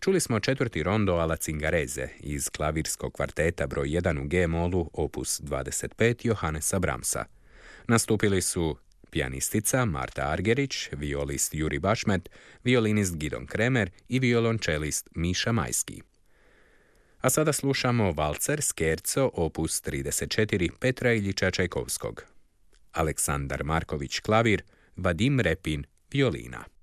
Čuli smo četvrti rondo alla Zingareze iz klavirskog kvarteta broj 1 u G-molu opus 25 Johannesa Brahmsa. Nastupili su pijanistica Marta Argerić, violist Juri Bašmet, violinist Gidon Kremer i violončelist Miša Majski. A sada slušamo valcer Scherzo opus 34 Petra Iljiča Čajkovskog. Aleksandar Marković klavir, Vadim Repin violina.